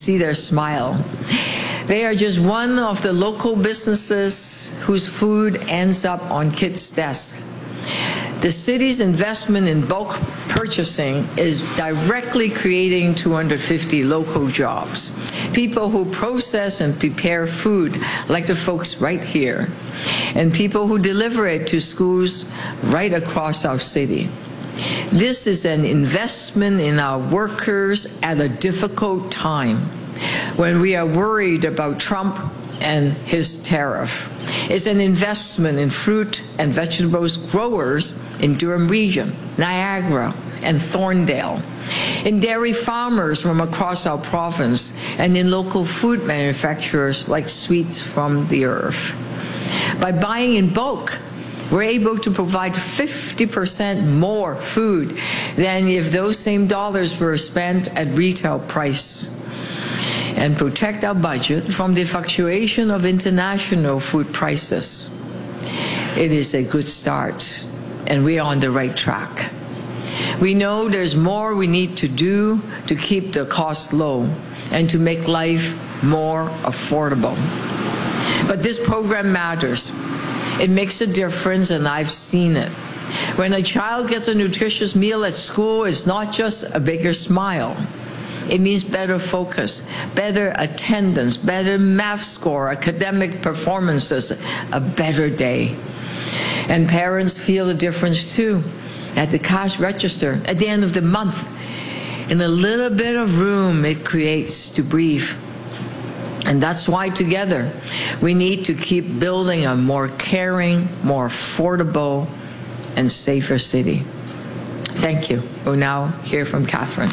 see their smile. They are just one of the local businesses whose food ends up on kids' desks. The city's investment in bulk purchasing is directly creating 250 local jobs. People who process and prepare food, like the folks right here, and people who deliver it to schools right across our city. This is an investment in our workers at a difficult time when we are worried about Trump and his tariff. It's an investment in fruit and vegetables growers in Durham Region, Niagara, and Thorndale, in dairy farmers from across our province, and in local food manufacturers like Sweets from the Earth. By buying in bulk, we're able to provide 50% more food than if those same dollars were spent at retail price, and protect our budget from the fluctuation of international food prices. It is a good start, and we are on the right track. We know there's more we need to do to keep the cost low and to make life more affordable. But this program matters. It makes a difference, and I've seen it. When a child gets a nutritious meal at school, it's not just a bigger smile. It means better focus, better attendance, better math score, academic performances, a better day. And parents feel the difference too. At the cash register, at the end of the month, in a little bit of room it creates to breathe. And that's why together we need to keep building a more caring, more affordable, and safer city. Thank you. We'll now hear from Catherine.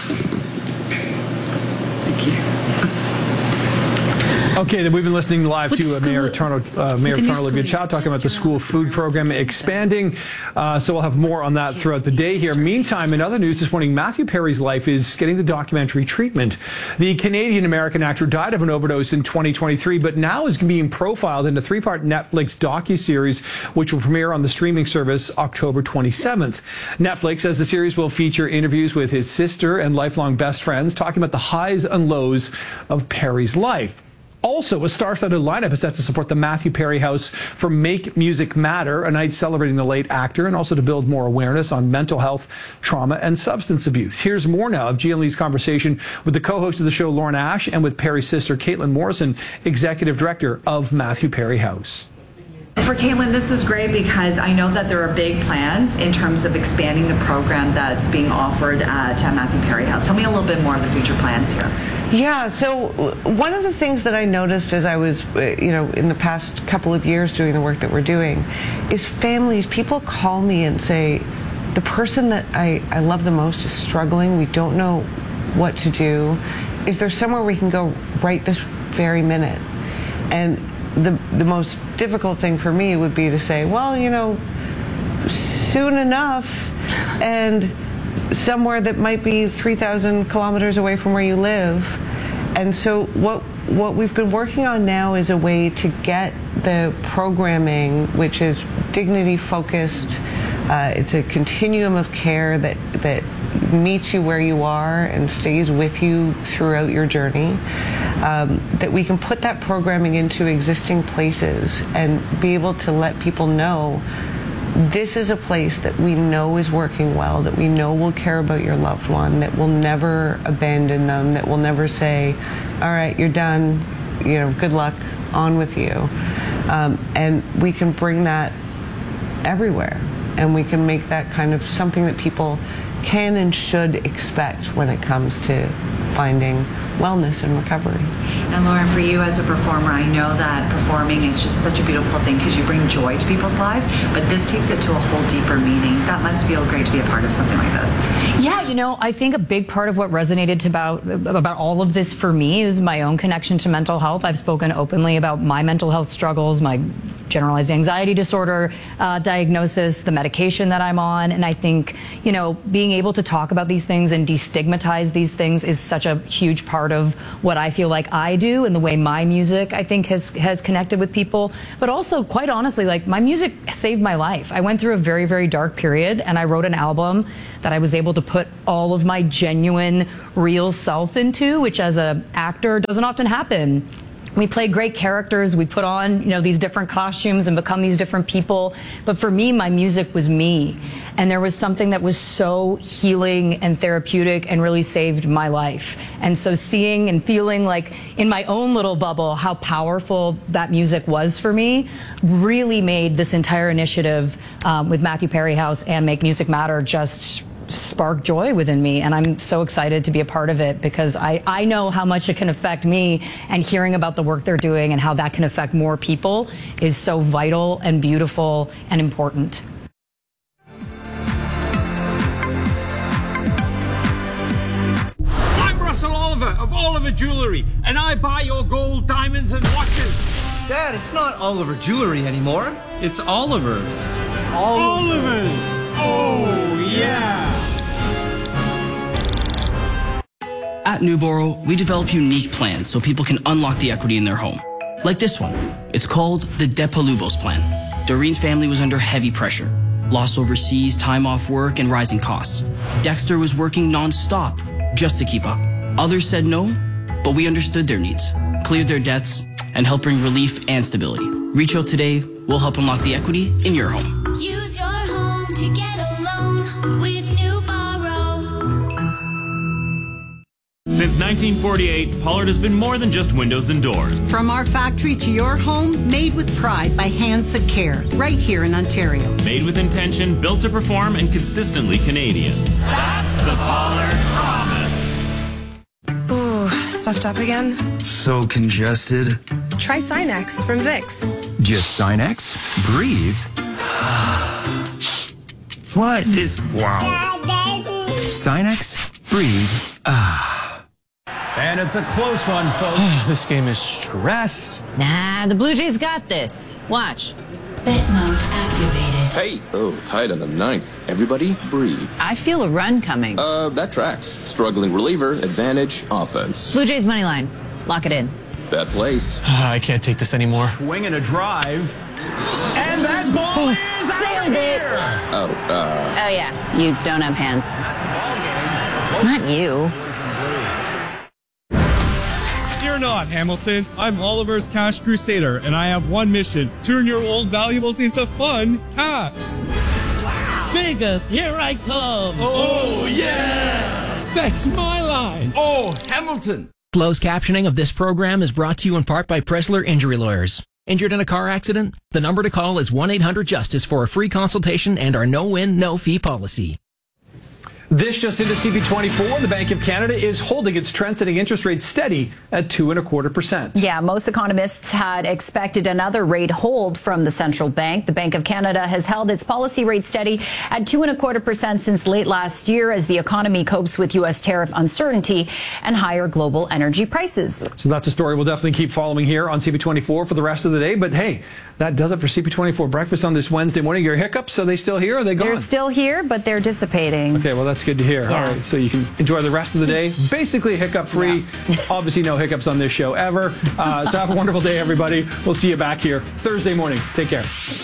Okay, then we've been listening live to Mayor Olivia Chow talking about the school food program expanding. So we'll have more on that throughout the day here. Meantime, in other news this morning, Matthew Perry's life is getting the documentary treatment. The Canadian-American actor died of an overdose in 2023, but now is being profiled in a 3-part Netflix docuseries, which will premiere on the streaming service October 27th. Netflix says the series will feature interviews with his sister and lifelong best friends, talking about the highs and lows of Perry's life. Also, a star-studded lineup is set to support the Matthew Perry House for Make Music Matter, a night celebrating the late actor, and also to build more awareness on mental health, trauma, and substance abuse. Here's more now of GMLE's conversation with the co-host of the show, Lauren Ash, and with Perry's sister, Caitlin Morrison, executive director of Matthew Perry House. For Caitlin, this is great because I know that there are big plans in terms of expanding the program that's being offered at Matthew Perry House. Tell me a little bit more of the future plans here. Yeah, so one of the things that I noticed as I was, in the past couple of years doing the work that we're doing is families, people call me and say, the person that I love the most is struggling. We don't know what to do. Is there somewhere we can go right this very minute? And the most difficult thing for me would be to say, well, soon enough, and somewhere that might be 3,000 kilometers away from where you live. And so what we've been working on now is a way to get the programming, which is dignity focused. It's a continuum of care that meets you where you are and stays with you throughout your journey. That we can put that programming into existing places and be able to let people know this is a place that we know is working well, that we know will care about your loved one, that will never abandon them, that will never say, all right, you're done, good luck, on with you. And we can bring that everywhere, and we can make that kind of something that people can and should expect when it comes to finding wellness and recovery. And Lauren, for you as a performer, I know that performing is just such a beautiful thing because you bring joy to people's lives, but this takes it to a whole deeper meaning. That must feel great to be a part of something like this. Yeah, I think a big part of what resonated about all of this for me is my own connection to mental health. I've spoken openly about my mental health struggles, my generalized anxiety disorder diagnosis, the medication that I'm on. And I think, you know, being able to talk about these things and destigmatize these things is such a huge part of what I feel like I do and the way my music, I think, has connected with people. But also, quite honestly, like, my music saved my life. I went through a very, very dark period, and I wrote an album that I was able to put all of my genuine, real self into, which as an actor doesn't often happen. We play great characters, we put on, you know, these different costumes and become these different people. But for me, my music was me. And there was something that was so healing and therapeutic and really saved my life. And so seeing and feeling like in my own little bubble how powerful that music was for me really made this entire initiative with Matthew Perry House and Make Music Matter just spark joy within me, and I'm so excited to be a part of it because I know how much it can affect me, and hearing about the work they're doing and how that can affect more people is so vital and beautiful and important. I'm Russell Oliver of Oliver Jewelry, and I buy your gold, diamonds, and watches. Dad, it's not Oliver Jewelry anymore. It's Oliver's. Oliver's! Oh, yeah! At Newborough, we develop unique plans so people can unlock the equity in their home. Like this one. It's called the DePalubos plan. Doreen's family was under heavy pressure. Loss overseas, time off work, and rising costs. Dexter was working non-stop just to keep up. Others said no, but we understood their needs, cleared their debts, and helped bring relief and stability. Reach out today. We'll help unlock the equity in your home. Use your home to get a loan with Newborough. Since 1948, Pollard has been more than just windows and doors. From our factory to your home, made with pride by Hands That Care, right here in Ontario. Made with intention, built to perform, and consistently Canadian. That's the Pollard promise. Ooh, stuffed up again? So congested. Try Sinex from Vicks. Just Sinex? Breathe. What is... Wow. Sinex? Breathe. And it's a close one, folks. This game is stress. Nah, the Blue Jays got this. Watch. Bet mode activated. Hey, tied on the 9th. Everybody breathe. I feel a run coming. That tracks. Struggling reliever, advantage, offense. Blue Jays money line. Lock it in. Bet placed. I can't take this anymore. Swing and a drive. And that ball is Sailed it. Oh, yeah. You don't have hands. Not you. Fear not, Hamilton. I'm Oliver's Cash Crusader, and I have one mission. Turn your old valuables into fun cash. Wow. Vegas, here I come. Oh, yeah. That's my line. Oh, Hamilton. Closed captioning of this program is brought to you in part by Pressler Injury Lawyers. Injured in a car accident? The number to call is 1-800-JUSTICE for a free consultation and our no-win, no-fee policy. This just into CP24. The Bank of Canada is holding its trend-setting interest rate steady at 2.25%. Yeah, most economists had expected another rate hold from the central bank. The Bank of Canada has held its policy rate steady at 2.25% since late last year as the economy copes with U.S. tariff uncertainty and higher global energy prices. So that's a story we'll definitely keep following here on CP24 for the rest of the day. But hey, that does it for CP24 breakfast on this Wednesday morning. Your hiccups, are they still here or are they gone? They're still here, but they're dissipating. Okay, well, that's good to hear. Yeah. All right, so you can enjoy the rest of the day. Basically hiccup-free. Yeah. Obviously no hiccups on this show ever. So have a wonderful day, everybody. We'll see you back here Thursday morning. Take care.